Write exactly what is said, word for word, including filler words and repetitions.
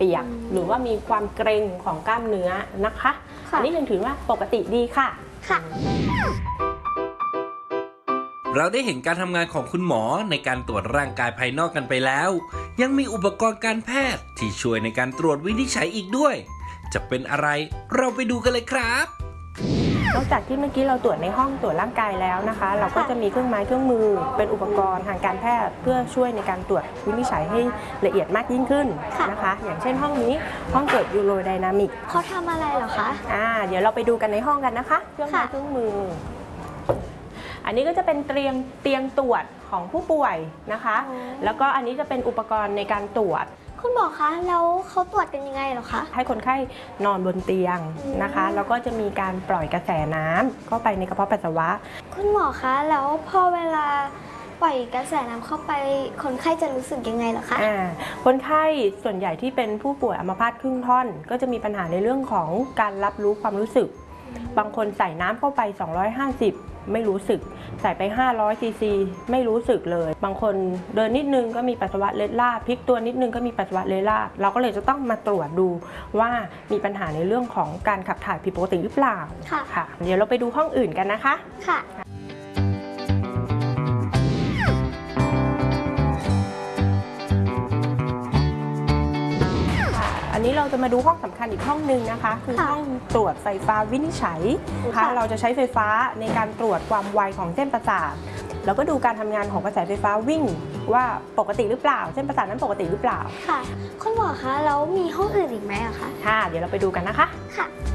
ปียกหรือว่ามีความเกร็งของกล้ามเนื้อนะคะอันนี้ยังถือว่าปกติดีค่ะค่ะเราได้เห็นการทำงานของคุณหมอในการตรวจร่างกายภายนอกกันไปแล้วยังมีอุปกรณ์การแพทย์ที่ช่วยในการตรวจวินิจฉัยอีกด้วยจะเป็นอะไรเราไปดูกันเลยครับนอกจากที่เมื่อกี้เราตรวจในห้องตรวจร่างกายแล้วนะคะเราก็จะมีเครื่องไม้เครื่องมือเป็นอุปกรณ์ทางการแพทย์เพื่อช่วยในการตรวจวินิจฉัยให้ละเอียดมากยิ่งขึ้นนะคะอย่างเช่นห้องนี้ห้องตรวจยูโรไดนามิกเขาทำอะไรเหรอคะอ่าเดี๋ยวเราไปดูกันในห้องกันนะคะเครื่องไม้เครื่องมืออันนี้ก็จะเป็นเตียงเตียงตรวจของผู้ป่วยนะคะแล้วก็อันนี้จะเป็นอุปกรณ์ในการตรวจคุณหมอคะแล้วเขาตรวจกันยังไงเหรอคะให้คนไข้นอนบนเตียงนะคะแล้วก็จะมีการปล่อยกระแสน้ำเข้าไปในกระเพาะปัสสาวะคุณหมอคะแล้วพอเวลาปล่อยกระแสน้ำเข้าไปคนไข้จะรู้สึกยังไงเหรอคะอ่าคนไข้ส่วนใหญ่ที่เป็นผู้ป่วยอัมพาตครึ่งท่อนก็จะมีปัญหาในเรื่องของการรับรู้ความรู้สึกบางคนใส่น้ำเข้าไปสองร้อยห้าสิบไม่รู้สึกใส่ไปห้าร้อยซีซีไม่รู้สึกเลยบางคนเดินนิดนึงก็มีปัสสาวะเล็ดลาดพลิกตัวนิดนึงก็มีปัสสาวะเล็ดลาดเราก็เลยจะต้องมาตรวจดูว่ามีปัญหาในเรื่องของการขับถ่ายผิดปกติหรือเปล่าค่ะเดี๋ยวเราไปดูห้องอื่นกันนะคะค่ะอันนี้เราจะมาดูห้องสำคัญอีกห้องหนึ่งนะคะคือห้องตรวจไฟฟ้าวินิจฉัยนะคะเราจะใช้ไฟฟ้าในการตรวจความไวของเส้นประสาทแล้วก็ดูการทำงานของกระแสไฟฟ้าวิ่งว่าปกติหรือเปล่าเส้นประสาทนั้นปกติหรือเปล่าค่ะคุณหมอคะแล้วมีห้องอื่นอีกไหมอะคะค่ะเดี๋ยวเราไปดูกันนะคะค่ะ